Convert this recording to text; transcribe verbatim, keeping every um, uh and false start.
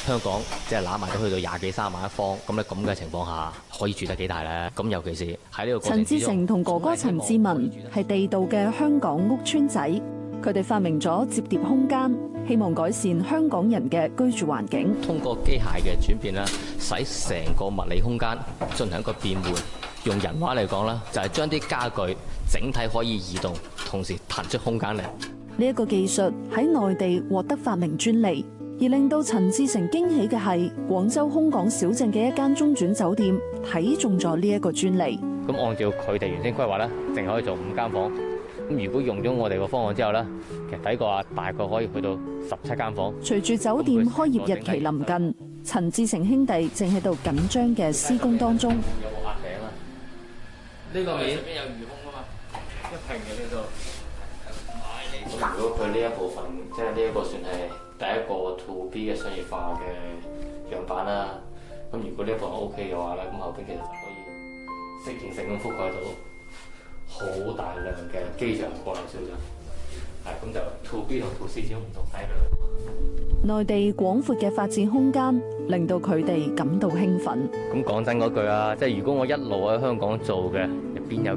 香港即係攬埋都去到廿幾三十萬一方，咁咧咁嘅情況下，可以住得幾大咧？咁尤其是喺呢個過程之中， 陳志成同哥哥陳志文係地道嘅香港屋邨仔，佢哋發明咗摺疊空間，希望改善香港人嘅居住環境。 通過機械嘅轉變啦，使成個物理空間進行一個變換。用人話嚟講啦，就係將啲家具整體可以移動，同時騰出空間嚟。 呢一個技術喺內地獲得發明專利，而令到陳志成驚喜嘅係，廣州空港小鎮嘅一間中轉酒店睇中咗呢一個專利。 咁按照佢哋原先規劃咧，淨可以做五間房。咁如果用咗我哋個方案之後咧，其實睇過啊，大概可以去到十七間房。 隨住酒店開業日期臨近，陳志成兄弟正喺度緊張嘅施工當中。 有冇壓頂啊？呢個面上邊有魚空啊嘛，一平嘅呢度。咁如果佢呢一部分，即係呢一個算係第一個 to B 嘅商業化嘅樣板啦。咁如果呢一部分 O K 嘅話咧，咁後邊其實就可以適應性咁覆蓋到好大量嘅機場國內小鎮。係咁就 to B 同 to C 始終唔同睇佢。 內地廣闊嘅發展空間令到佢哋感到興奮。 咁講真嗰句啊，即係如果我一路喺香港做嘅，邊有